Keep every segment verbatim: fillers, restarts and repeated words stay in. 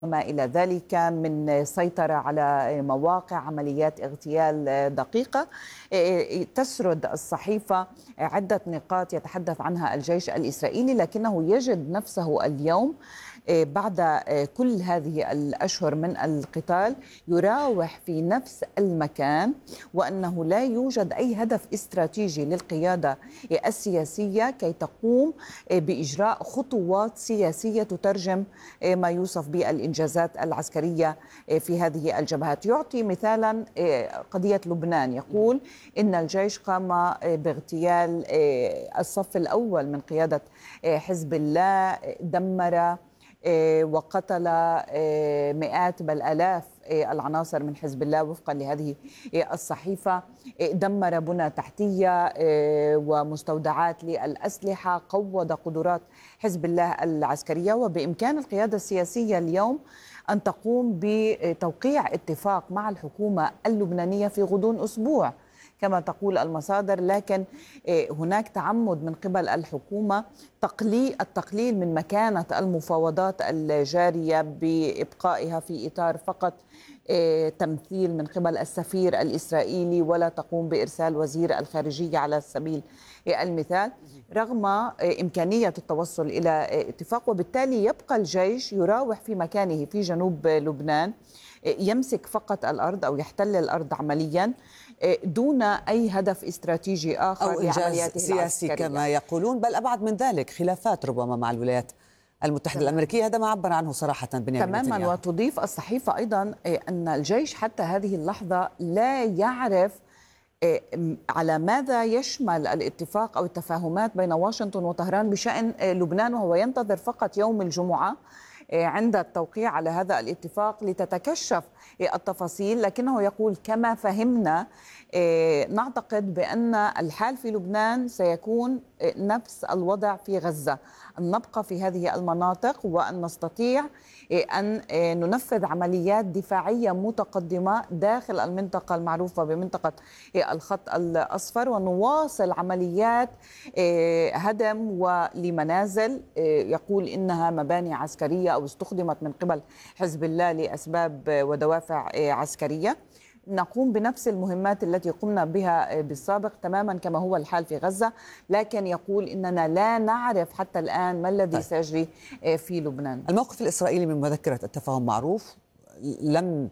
وما إلى ذلك من سيطرة على مواقع، عمليات اغتيال دقيقة. تسرد الصحيفة عدة نقاط يتحدث عنها الجيش الإسرائيلي، لكنه يجد نفسه اليوم بعد كل هذه الأشهر من القتال يراوح في نفس المكان، وأنه لا يوجد أي هدف استراتيجي للقيادة السياسية كي تقوم بإجراء خطوات سياسية تترجم ما يوصف بالإنجازات العسكرية في هذه الجبهات. يعطي مثالا قضية لبنان، يقول إن الجيش قام باغتيال الصف الأول من قيادة حزب الله، دمر وقتل مئات بل آلاف العناصر من حزب الله وفقا لهذه الصحيفة، دمر بنى تحتية ومستودعات للأسلحة، قوض قدرات حزب الله العسكرية. وبإمكان القيادة السياسية اليوم أن تقوم بتوقيع اتفاق مع الحكومة اللبنانية في غضون أسبوع كما تقول المصادر، لكن هناك تعمد من قبل الحكومة تقليل التقليل من مكانة المفاوضات الجارية بإبقائها في إطار فقط تمثيل من قبل السفير الإسرائيلي، ولا تقوم بإرسال وزير الخارجية على سبيل المثال، رغم إمكانية التوصل إلى اتفاق. وبالتالي يبقى الجيش يراوح في مكانه في جنوب لبنان، يمسك فقط الأرض أو يحتل الأرض عمليا دون أي هدف استراتيجي آخر أو إنجاز سياسي كما يقولون، بل أبعد من ذلك، خلافات ربما مع الولايات المتحدة تمام. الأمريكية. هذا ما عبر عنه صراحة بنيامين تماما نتنياهو. وتضيف الصحيفة أيضا أن الجيش حتى هذه اللحظة لا يعرف على ماذا يشمل الاتفاق أو التفاهمات بين واشنطن وطهران بشأن لبنان، وهو ينتظر فقط يوم الجمعة عند التوقيع على هذا الاتفاق لتتكشف التفاصيل. لكنه يقول كما فهمنا نعتقد بأن الحال في لبنان سيكون نفس الوضع في غزة، أن نبقى في هذه المناطق وأن نستطيع أن ننفذ عمليات دفاعية متقدمة داخل المنطقة المعروفة بمنطقة الخط الأصفر، ونواصل عمليات هدم ولمنازل يقول إنها مباني عسكرية أو استخدمت من قبل حزب الله لأسباب ودوافع عسكرية. نقوم بنفس المهمات التي قمنا بها بالسابق تماما كما هو الحال في غزة، لكن يقول إننا لا نعرف حتى الآن ما الذي سيجري في لبنان. الموقف الإسرائيلي من مذكرة التفاهم معروف، لم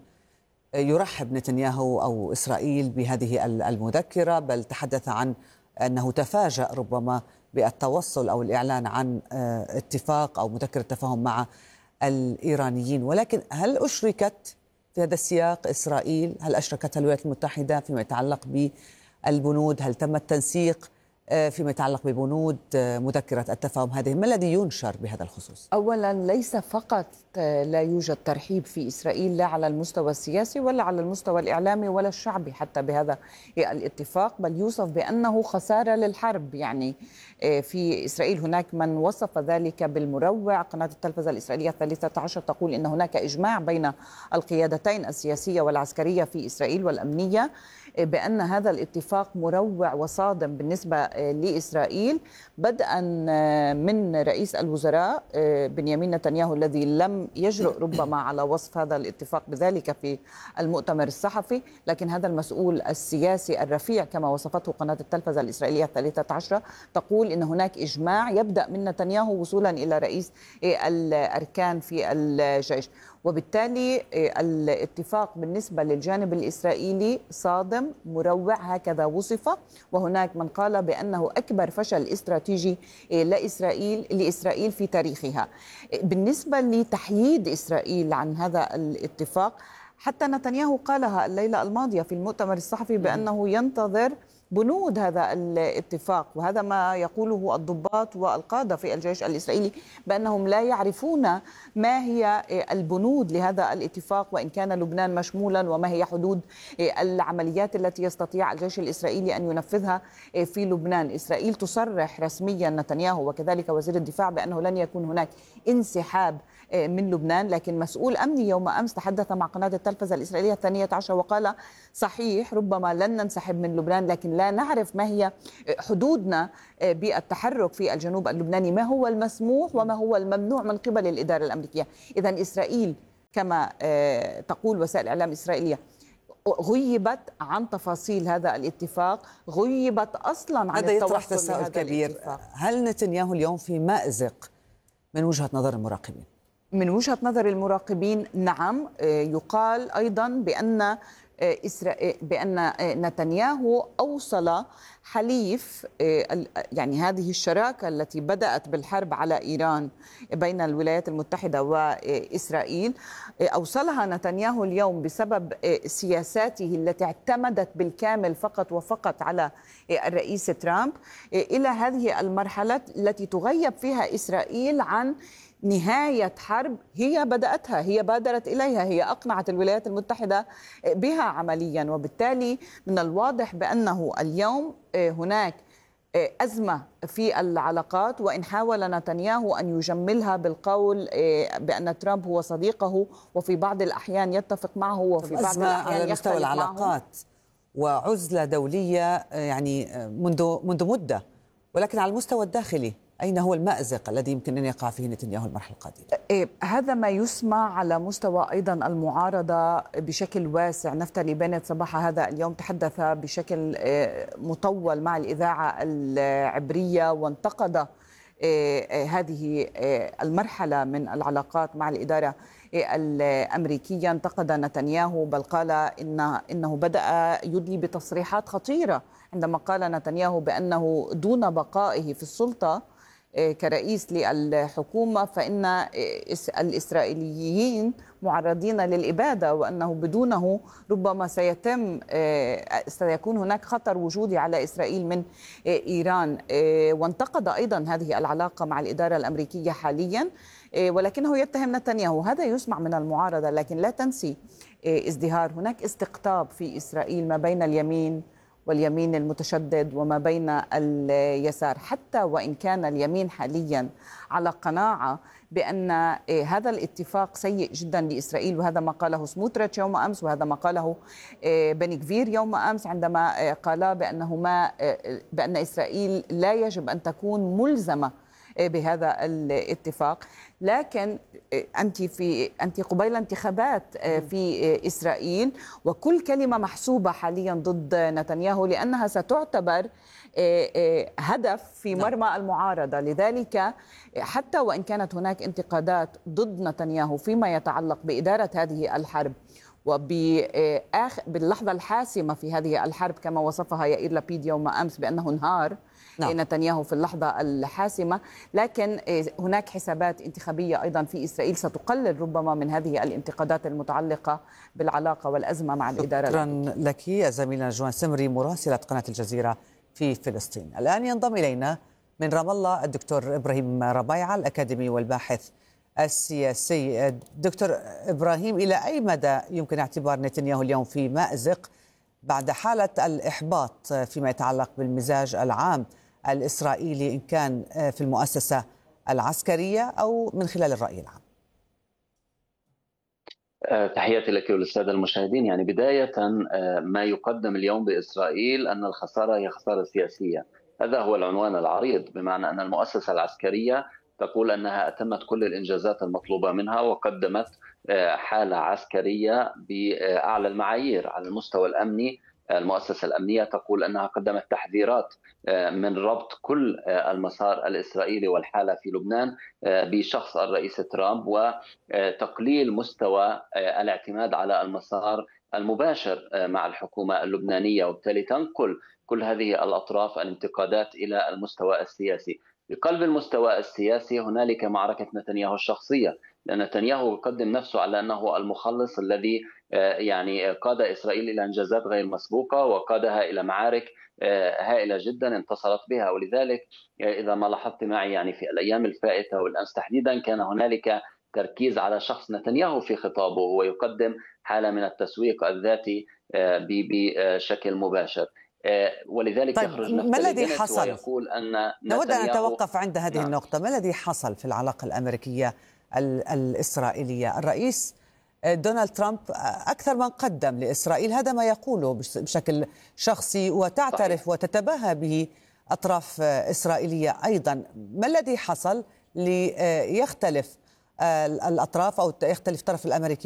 يرحب نتنياهو أو إسرائيل بهذه المذكرة، بل تحدث عن أنه تفاجأ ربما بالتوصل أو الإعلان عن اتفاق أو مذكرة تفاهم مع الإيرانيين. ولكن هل أشركت في هذا السياق إسرائيل؟ هل أشركتها الولايات المتحدة فيما يتعلق بالبنود؟ هل تم التنسيق فيما يتعلق ببنود مذكرة التفاهم هذه؟ ما الذي ينشر بهذا الخصوص؟ أولا ليس فقط لا يوجد ترحيب في إسرائيل لا على المستوى السياسي ولا على المستوى الإعلامي ولا الشعبي حتى بهذا الاتفاق، بل يوصف بأنه خسارة للحرب. يعني في إسرائيل هناك من وصف ذلك بالمروع. قناة التلفزة الإسرائيلية الثالثة عشر تقول إن هناك إجماع بين القيادتين السياسية والعسكرية في إسرائيل والأمنية بأن هذا الاتفاق مروع وصادم بالنسبة لإسرائيل، بدءا من رئيس الوزراء بنيامين نتنياهو الذي لم يجرؤ ربما على وصف هذا الاتفاق بذلك في المؤتمر الصحفي، لكن هذا المسؤول السياسي الرفيع كما وصفته قناة التلفزة الإسرائيلية الثالثة عشر تقول إن هناك إجماع يبدأ من نتنياهو وصولا إلى رئيس الأركان في الجيش. وبالتالي الاتفاق بالنسبة للجانب الإسرائيلي صادم مروع هكذا وصف، وهناك من قال بأنه أكبر فشل استراتيجي لإسرائيل لإسرائيل في تاريخها. بالنسبة لتحييد إسرائيل عن هذا الاتفاق، حتى نتنياهو قالها الليلة الماضية في المؤتمر الصحفي بأنه ينتظر بنود هذا الاتفاق، وهذا ما يقوله الضباط والقادة في الجيش الإسرائيلي بأنهم لا يعرفون ما هي البنود لهذا الاتفاق وإن كان لبنان مشمولا، وما هي حدود العمليات التي يستطيع الجيش الإسرائيلي أن ينفذها في لبنان. إسرائيل تصرح رسميا نتنياهو وكذلك وزير الدفاع بأنه لن يكون هناك انسحاب من لبنان، لكن مسؤول أمني يوم أمس تحدث مع قناة التلفزة الإسرائيلية الثانية عشر وقال صحيح ربما لن ننسحب من لبنان، لكن لا نعرف ما هي حدودنا بالتحرك في الجنوب اللبناني، ما هو المسموح وما هو الممنوع من قبل الإدارة الأمريكية. إذن إسرائيل كما تقول وسائل الإعلام الإسرائيلية، غيبت عن تفاصيل هذا الاتفاق، غيبت أصلا عن هذا يطرح التوصل تساؤل لهذا كبير. الاتفاق. هل نتنياهو اليوم في مأزق من وجهة نظر المراقبين؟ من وجهة نظر المراقبين نعم. يقال أيضا بأن بأن نتنياهو أوصل حليف، يعني هذه الشراكة التي بدأت بالحرب على إيران بين الولايات المتحدة وإسرائيل، أوصلها نتنياهو اليوم بسبب سياساته التي اعتمدت بالكامل فقط وفقط على الرئيس ترامب إلى هذه المرحلة التي تغيب فيها إسرائيل عن نهاية حرب هي بدأتها، هي بادرت إليها، هي أقنعت الولايات المتحدة بها عمليا. وبالتالي من الواضح بأنه اليوم هناك أزمة في العلاقات، وإن حاول نتنياهو أن يجملها بالقول بأن ترامب هو صديقه وفي بعض الأحيان يتفق معه وفي بعض أزمة الأحيان على مستوى العلاقات معه. وعزلة دولية يعني منذ منذ مدة، ولكن على المستوى الداخلي أين هو المأزق الذي يمكن أن يقع فيه نتنياهو المرحلة القادمة؟ هذا ما يسمع على مستوى أيضا المعارضة بشكل واسع. نفتالي بنت صباح هذا اليوم تحدث بشكل مطول مع الإذاعة العبرية وانتقد هذه المرحلة من العلاقات مع الإدارة الأمريكية. انتقد نتنياهو بل قال إن إنه بدأ يدلي بتصريحات خطيرة عندما قال نتنياهو بأنه دون بقائه في السلطة كرئيس للحكومة فإن الإسرائيليين معرضين للإبادة، وأنه بدونه ربما سيتم سيكون هناك خطر وجودي على إسرائيل من إيران. وانتقد أيضا هذه العلاقة مع الإدارة الأمريكية حاليا، ولكنه يتهم نتنياهو. هذا يسمع من المعارضة، لكن لا تنسي ازدهار هناك استقطاب في إسرائيل ما بين اليمين واليمين المتشدد وما بين اليسار، حتى وإن كان اليمين حاليا على قناعة بأن هذا الاتفاق سيء جدا لإسرائيل. وهذا ما قاله سموتريتش يوم أمس، وهذا ما قاله بني كفير يوم أمس عندما قال بأنه ما بأن إسرائيل لا يجب أن تكون ملزمة بهذا الاتفاق. لكن أنت في أنت قبيل انتخابات في إسرائيل، وكل كلمة محسوبة حاليا ضد نتنياهو لأنها ستعتبر هدف في مرمى المعارضة. لذلك حتى وإن كانت هناك انتقادات ضد نتنياهو فيما يتعلق بإدارة هذه الحرب وباللحظة الحاسمة في هذه الحرب كما وصفها يائير لبيد يوم أمس بأنه انهار نعم. نتنياهو في اللحظة الحاسمة، لكن هناك حسابات انتخابية أيضا في إسرائيل ستقلل ربما من هذه الانتقادات المتعلقة بالعلاقة والأزمة مع الإدارة. شكرا لك يا زميلنا نجوان سمري مراسلة قناة الجزيرة في فلسطين. الآن ينضم إلينا من رام الله الدكتور إبراهيم ربيعة الأكاديمي والباحث السياسي. دكتور إبراهيم، إلى أي مدى يمكن اعتبار نتنياهو اليوم في مأزق بعد حالة الإحباط فيما يتعلق بالمزاج العام الإسرائيلي إن كان في المؤسسة العسكرية أو من خلال الرأي العام؟ تحياتي لك وللسادة المشاهدين. يعني بداية ما يقدم اليوم بإسرائيل أن الخسارة هي خسارة سياسية، هذا هو العنوان العريض، بمعنى أن المؤسسة العسكرية تقول أنها أتمت كل الإنجازات المطلوبة منها وقدمت حالة عسكرية بأعلى المعايير. على المستوى الأمني المؤسسة الأمنية تقول أنها قدمت تحذيرات من ربط كل المسار الإسرائيلي والحالة في لبنان بشخص الرئيس ترامب وتقليل مستوى الاعتماد على المسار المباشر مع الحكومة اللبنانية، وبالتالي تنقل كل هذه الأطراف الانتقادات إلى المستوى السياسي. بقلب المستوى السياسي هنالك معركة نتنياهو الشخصية، لأن نتنياهو يقدم نفسه على أنه المخلص الذي يعني قاد إسرائيل إلى إنجازات غير مسبوقة وقادها إلى معارك هائلة جدا انتصرت بها. ولذلك إذا ما لاحظت معي يعني في الأيام الفائتة والأمس تحديدا كان هنالك تركيز على شخص نتنياهو في خطابه، ويقدم حالة من التسويق الذاتي بشكل مباشر. ولذلك طيب يخرج ما الذي حصل؟ ويقول أن نود أن نتوقف عند هذه نعم. النقطة. ما الذي حصل في العلاقة الأمريكية الإسرائيلية؟ الرئيس دونالد ترامب أكثر من قدم لإسرائيل، هذا ما يقوله بشكل شخصي وتعترف صحيح. وتتباهى به أطراف إسرائيلية أيضا. ما الذي حصل ليختلف الأطراف أو يختلف الطرف الأمريكي